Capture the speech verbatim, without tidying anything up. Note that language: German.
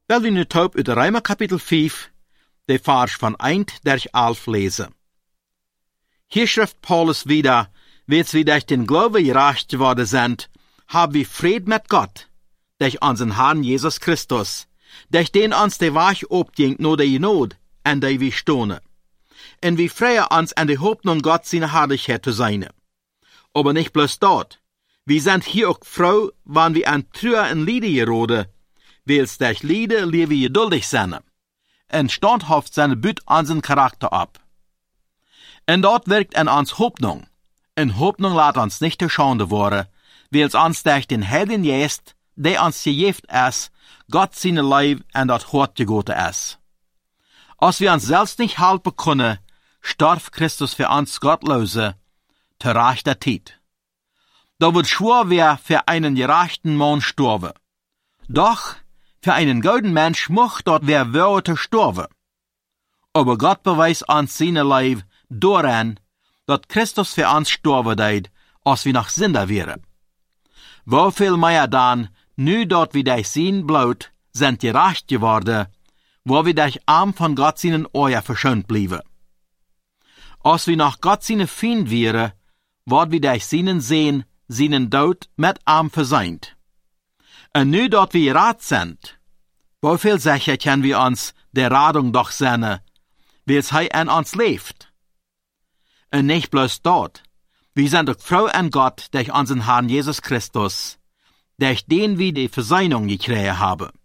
Wel we nu taub uit Römer kapitel vijf, de Vers van eind durch elf lesen. Hier schrift Paulus wieder, weils wir durch den Glaube gerecht geworden sind, haben wir Fried mit Gott, durch unseren Herrn Jesus Christus, durch den uns der Weg opging nur der Not, an der wir stohnen. Und wir freuen uns an der Hoffnung Gott seine Herrlichkeit zu sein. Aber nicht bloß dort. Wir sind hier auch froh, wenn wir an Trüher und Lieder geroden, weils durch Lieder leben wir geduldig sind. Und standhaft seine Büt unseren Charakter ab. Und dort wirkt an uns Hoffnung. Und Hoffnung lässt uns nicht zur Schande worden, weils uns durch den Heiligen Geist, der uns gegeben ist, Gott seine Leib und das Hort gegoten ist. Als wir uns selbst nicht helfen können, starb Christus für uns Gottlose, zur rechter Zeit. Da wird schwor wer für einen gerechten Mann sterben. Doch, für einen guten Mensch mocht dort wer würde sterben. Aber Gott beweist uns seine Leib daran, dass Christus für uns sterben deid, als wir noch Sünder wären. Wo viel mehr dann, nu dort wir durch sein Blut sind gerecht geworden, wo wir durch Arm von Gott seinen Euer verschont blieben. Als wir noch Gott seine Feind wären, ward wir durch seinen Sehen, seinen Tod mit Arm verseint. Und nu dort wir gerat sind, wo viel sicher können wir uns der Radung doch sehnen, weils er an uns lebt. Und nicht bloß dort, wir sind auch froh an Gott durch unseren Herrn Jesus Christus, durch den wir die Versöhnung gekriegt haben.